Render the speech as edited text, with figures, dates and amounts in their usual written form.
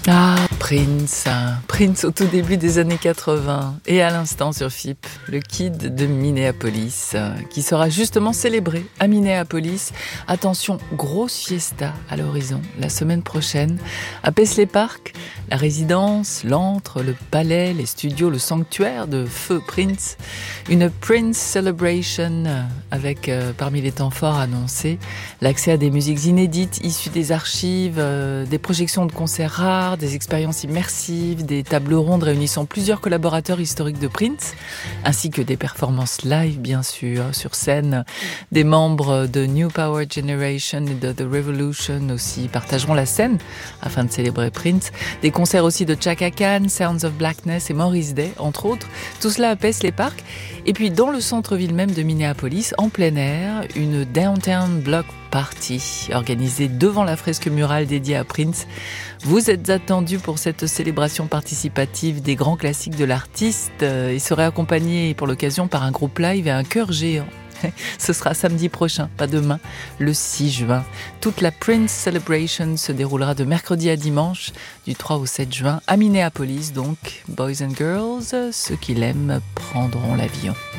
Ah, Prince au tout début des années 80 et à l'instant sur FIP, le Kid de Minneapolis qui sera justement célébré à Minneapolis. Attention, grosse fiesta à l'horizon la semaine prochaine à Paisley Park, la résidence, l'antre, le palais, les studios, le sanctuaire de Feu Prince. Une Prince Celebration avec parmi les temps forts annoncés l'accès à des musiques inédites issues des archives, des projections de concerts rares, des expériences immersives, des tables rondes réunissant plusieurs collaborateurs historiques de Prince, ainsi que des performances live bien sûr, sur scène. Des membres de New Power Generation et de The Revolution aussi partageront la scène afin de célébrer Prince. Des concerts aussi de Chaka Khan, Sounds of Blackness et Morris Day, entre autres. Tout cela à Paisley Park. Et puis dans le centre-ville même de Minneapolis, en plein air, une Downtown Block Party organisée devant la fresque murale dédiée à Prince. Vous êtes attendus pour cette célébration participative des grands classiques de l'artiste. Il serait accompagné pour l'occasion par un groupe live et un chœur géant. Ce sera samedi prochain, pas demain, le 6 juin. Toute la Prince Celebration se déroulera de mercredi à dimanche, du 3 au 7 juin, à Minneapolis. Donc, boys and girls, ceux qui l'aiment prendront l'avion.